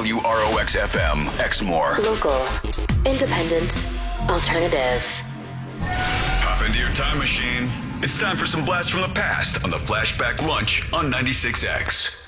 WROX FM, Exmoor. Local, independent, alternative. Hop into your time machine. It's time for some blasts from the past on the Flashback Lunch on 96X.